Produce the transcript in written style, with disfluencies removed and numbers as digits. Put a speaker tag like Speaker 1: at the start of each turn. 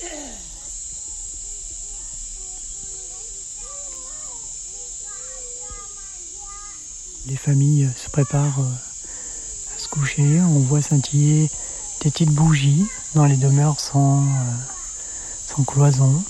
Speaker 1: Les familles se préparent à se coucher. On voit scintiller des petites bougies dans les demeures sans cloison.